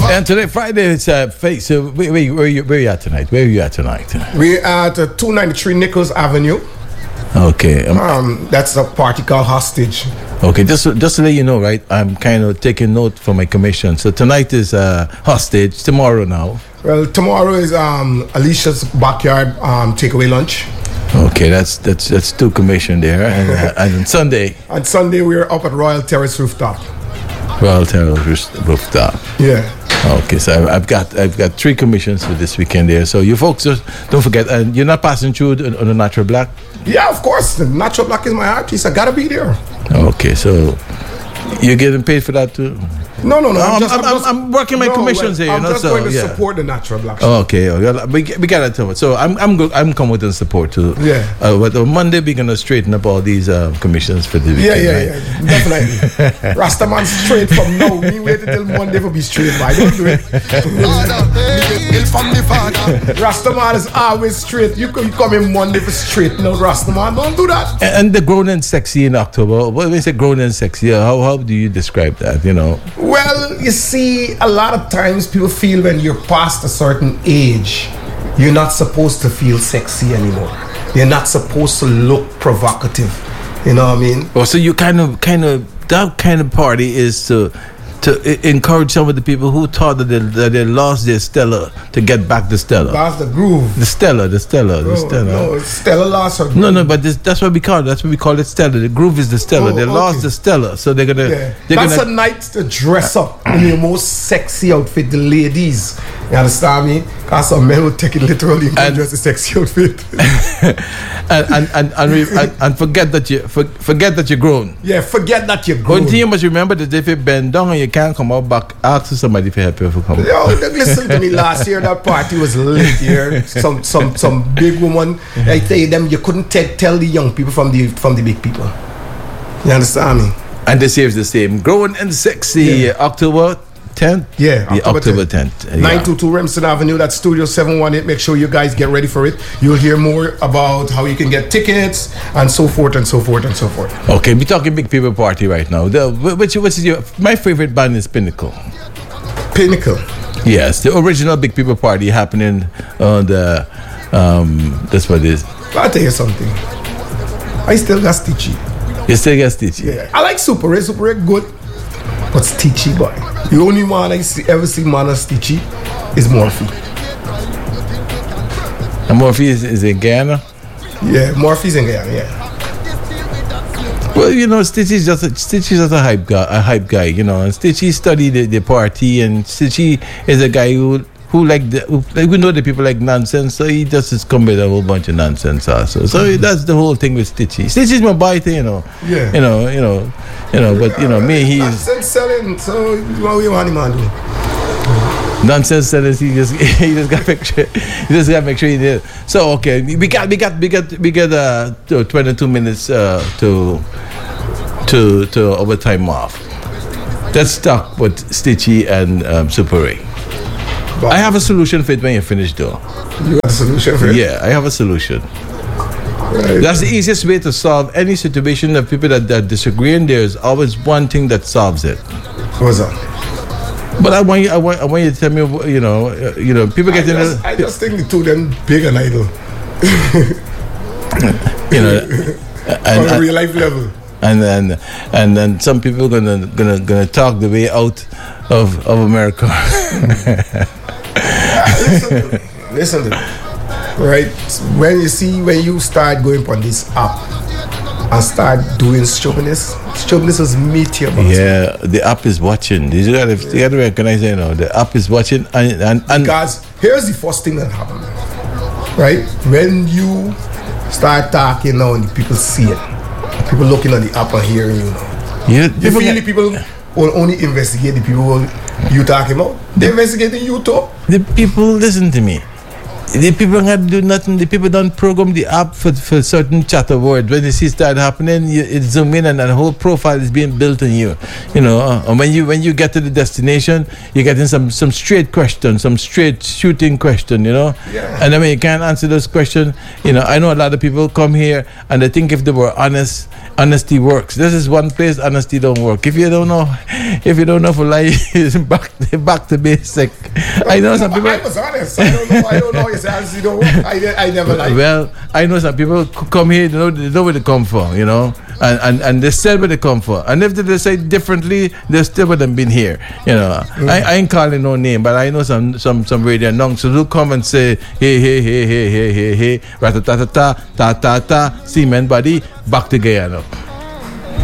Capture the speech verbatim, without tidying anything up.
And today, Friday, it's uh, face. So where, where, where, you, where you at tonight? Where are you at tonight? We're at uh, two ninety-three Nichols Avenue. Okay. Um, um, that's a party called Hostage. Okay, just just to let you know, right? I'm kind of taking note for my commission. So tonight is uh, Hostage. Tomorrow now. Well, tomorrow is um, Alicia's backyard um, takeaway lunch. Okay, that's that's that's two commission there, and uh, and on Sunday. On Sunday we're up at Royal Terrace rooftop. Royal Terrace rooftop. Yeah. Okay, so I've got I've got three commissions for this weekend there. So you folks just don't forget, and uh, you're not passing through on, on the Natural Black. Yeah, of course. The Natural Black is my artist. I gotta be there. Okay, so you're getting paid for that too? No, no, no. I'm, I'm, just, I'm, I'm, just, I'm working my no, commissions well, here. I'm you know, just so, going to yeah. support the Natural Black. Oh, okay, okay. We, we got to it. So I'm I'm go, I'm coming with the support too. Yeah. Uh, but on Monday we're gonna straighten up all these uh, commissions for the weekend. Yeah, yeah, right? yeah. Definitely. Rastaman straight from now. Me wait until Monday for be straight. But I don't do it. Rastaman is always straight. You can come in Monday for straight. No, Rastaman, don't do that. And, and the grown and sexy in October. What when you say grown and sexy? How how do you describe that? You know. Well, you see, a lot of times people feel when you're past a certain age, you're not supposed to feel sexy anymore. You're not supposed to look provocative. You know what I mean? Oh, so you kind of, kind of, that kind of party is to to encourage some of the people who thought that they, that they lost their Stella to get back the Stella. That's the groove. The Stella, the Stella, the no, Stella. No, Stella lost her groove. No, no, but this, that's what we call it. That's what we call it Stella. The groove is the Stella. Oh, they okay. lost the Stella, so they're gonna. Yeah. They're That's gonna, a night to dress up in your most sexy outfit, the ladies. You understand me? Because some men will take it literally and dress a sexy outfit. and and and and, we, and and forget that you for, forget that you're grown. Yeah, forget that you're grown. One thing you must remember that if you bend down and you can't come out back, ask somebody for help you to come. Yo, listen to me. Last year that party was lit here. Some some some big woman. I tell you them, you couldn't te- tell the young people from the from the big people. You understand me? And this year's the same. Grown and sexy. Yeah. October tenth. Yeah, the October tenth. Yeah. nine two two Remsen Avenue. That's Studio seven one eight. Make sure you guys get ready for it. You'll hear more about how you can get tickets and so forth and so forth and so forth. Okay, we're talking big people party right now. The, which, which is your my favorite band is Pinnacle. Pinnacle. Yes, the original Big People Party happening on the. Um, that's what it is. I'll tell you something. I still got Stitchy. You still get Stitchy? Yeah, I like Super Ray. Super Ray good, but Stitchy boy. The only one I see, ever see man of Stitchy is Morphe. And Morphe is, is in Ghana? Yeah, Morphe's in Ghana. Yeah. Well, you know, Stitchy's just a, Stitchy's just a hype guy, a hype guy, you know. And Stitchy studied the, the party, and Stitchy is a guy who who like the, who, like we know the people like nonsense, so he just is come with a whole bunch of nonsense also. So mm-hmm. that's the whole thing with Stitchy. Stitchy's my boy, you know. Yeah. You know, you know, you know. But you know, me, he's nonsense selling. So what we want him to do? Nonsense selling. He just he just got to make sure he just got to make sure he did. So okay, we got we got we got we got uh twenty-two minutes uh to to to our time off. Let's talk with Stitchy and um, Super Ray. But I have a solution for it when you're finished, though. You got a solution for it? Yeah, I have a solution. Right. That's the easiest way to solve any situation of people that, that disagree, and there's always one thing that solves it. What's that? But I want you, I want, I want you to tell me, you know, uh, you know, people get I in. Just, a, I just think the two of them big and idle. You know, and, on a and, real life level. And then, and then some people gonna gonna gonna talk the way out of of America. Listen to me. Listen to me. Right? When you see, when you start going on this app and start doing stubbornness, stubbornness is meteor. Yeah, the app is watching. You gotta, you gotta recognize, you know, the app is watching. And, and, and because here's the first thing that happens. Right? When you start talking now and people see it, people looking at the app and hearing you now. Yeah, you feel the people will only investigate the people you talking about. They investigate you too. The people listen to me. the people can't do nothing. The people don't program the app for, for certain chatter words. When you see start happening, you, it zoom in and the whole profile is being built on you. You know, uh, and when you when you get to the destination, you're getting some some straight questions, some straight shooting question. You know, yeah. And I mean you can't answer those questions. You know, I know a lot of people come here and they think if they were honest, honesty works. This is one place honesty don't work. If you don't know, if you don't know for lie, back back to basic. I know some people. I was honest. I don't know. I don't know. It's honestly don't work. I, I never like. Well, I know some people come here. They know they know where they come from. You know, and and, and they said where they come from. And if they decide differently, they still wouldn't been here. You know, mm. I, I ain't calling no name, but I know some some some radio announcers who come and say, hey hey hey hey hey hey hey, ratatatata ta ta ta, cement body, back to Guyana.